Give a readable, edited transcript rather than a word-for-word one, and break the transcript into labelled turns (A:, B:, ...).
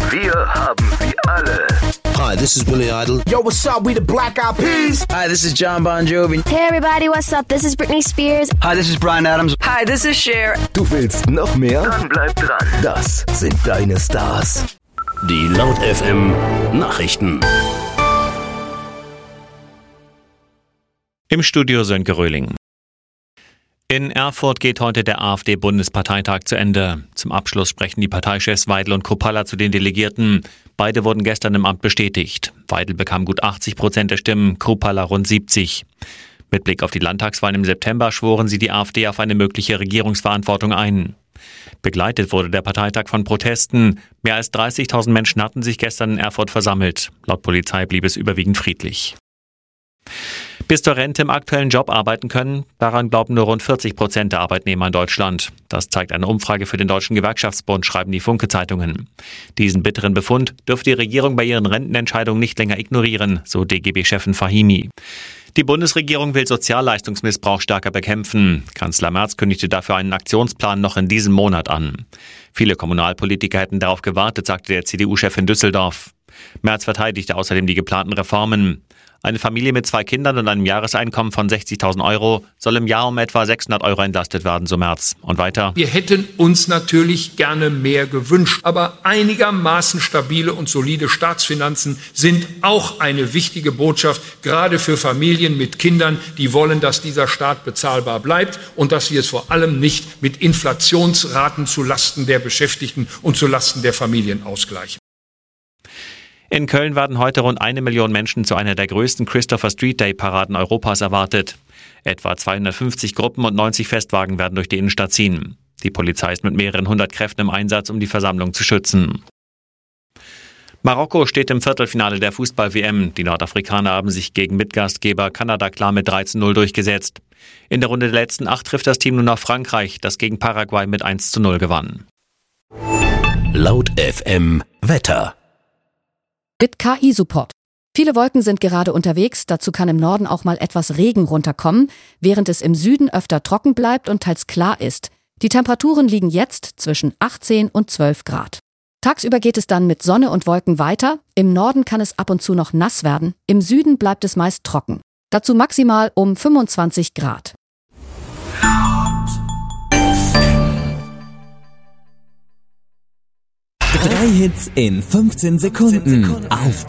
A: Wir haben sie alle.
B: Hi, this is Billy Idol.
C: Yo, what's up? We the Black Eyed Peas.
B: Hi, this is John Bon Jovi.
D: Hey everybody, what's up? This is Britney Spears.
E: Hi, this is Bryan Adams.
F: Hi, this is Cher.
C: Du willst noch mehr?
A: Dann bleib dran.
C: Das sind deine Stars.
G: Die Laut FM Nachrichten.
H: Im Studio Sönke Röhling. In Erfurt geht heute der AfD-Bundesparteitag zu Ende. Zum Abschluss sprechen die Parteichefs Weidel und Kruppalla zu den Delegierten. Beide wurden gestern im Amt bestätigt. Weidel bekam gut 80% der Stimmen, Kruppalla rund 70%. Mit Blick auf die Landtagswahlen im September schworen sie die AfD auf eine mögliche Regierungsverantwortung ein. Begleitet wurde der Parteitag von Protesten. Mehr als 30.000 Menschen hatten sich gestern in Erfurt versammelt. Laut Polizei blieb es überwiegend friedlich. Bis zur Rente im aktuellen Job arbeiten können, daran glauben nur rund 40% der Arbeitnehmer in Deutschland. Das zeigt eine Umfrage für den Deutschen Gewerkschaftsbund, schreiben die Funke-Zeitungen. Diesen bitteren Befund dürfte die Regierung bei ihren Rentenentscheidungen nicht länger ignorieren, so DGB-Chefin Fahimi. Die Bundesregierung will Sozialleistungsmissbrauch stärker bekämpfen. Kanzler Merz kündigte dafür einen Aktionsplan noch in diesem Monat an. Viele Kommunalpolitiker hätten darauf gewartet, sagte der CDU-Chef in Düsseldorf. Merz verteidigte außerdem die geplanten Reformen. Eine Familie mit 2 Kindern und einem Jahreseinkommen von 60.000 Euro soll im Jahr um etwa 600 Euro entlastet werden, so Merz. Und weiter:
I: Wir hätten uns natürlich gerne mehr gewünscht, aber einigermaßen stabile und solide Staatsfinanzen sind auch eine wichtige Botschaft, gerade für Familien mit Kindern, die wollen, dass dieser Staat bezahlbar bleibt und dass wir es vor allem nicht mit Inflationsraten zulasten der Beschäftigten und zulasten der Familien ausgleichen.
H: In Köln werden heute rund 1 Million Menschen zu einer der größten Christopher Street Day Paraden Europas erwartet. Etwa 250 Gruppen und 90 Festwagen werden durch die Innenstadt ziehen. Die Polizei ist mit mehreren 100 Kräften im Einsatz, um die Versammlung zu schützen. Marokko steht im Viertelfinale der Fußball-WM. Die Nordafrikaner haben sich gegen Mitgastgeber Kanada klar mit 3:0 durchgesetzt. In der Runde der letzten 8 trifft das Team nun auf Frankreich, das gegen Paraguay mit 1:0 gewann.
G: Laut FM Wetter.
J: Mit KI-Support. Viele Wolken sind gerade unterwegs, dazu kann im Norden auch mal etwas Regen runterkommen, während es im Süden öfter trocken bleibt und teils klar ist. Die Temperaturen liegen jetzt zwischen 18 und 12 Grad. Tagsüber geht es dann mit Sonne und Wolken weiter, im Norden kann es ab und zu noch nass werden, im Süden bleibt es meist trocken. Dazu maximal um 25 Grad.
K: 3 Hits in 15 Sekunden auf